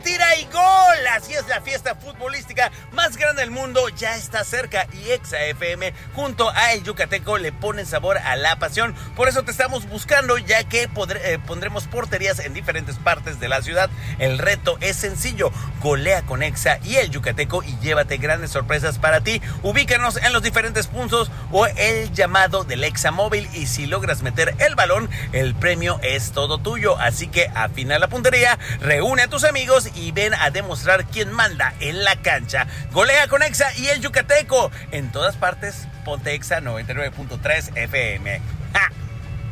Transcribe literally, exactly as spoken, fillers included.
tira y gol. Así es, la fiesta futbolística más grande del mundo ya está cerca y Exa F M junto a El Yucateco le ponen sabor a la pasión. Por eso te estamos buscando, ya que podré, eh, pondremos porterías en diferentes partes de la ciudad. El reto es sencillo: golea con Exa y El Yucateco y llévate grandes sorpresas para ti. Ubícanos en los diferentes puntos o el llamado del Exa móvil, y si logras meter el balón, el premio es todo tuyo. Así que afina la puntería, reúne a tus amigos y ven a demostrar quién manda en la cancha. Golea con Exa y El Yucateco. En todas partes, ponte Exa noventa y nueve punto tres F M. ¡Ja!